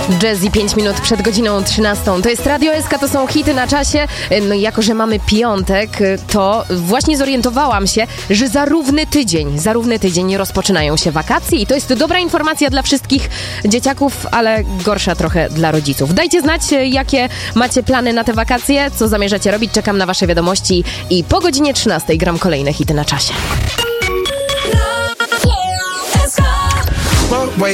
Jazzy 5 minut przed godziną 13. To jest Radio SK, to są hity na czasie. No i jako, że mamy piątek, to właśnie zorientowałam się, że za równy tydzień rozpoczynają się wakacje i to jest dobra informacja dla wszystkich dzieciaków, ale gorsza trochę dla rodziców. Dajcie znać, jakie macie plany na te wakacje, co zamierzacie robić. Czekam na wasze wiadomości i po godzinie 13 gram kolejne hity na czasie.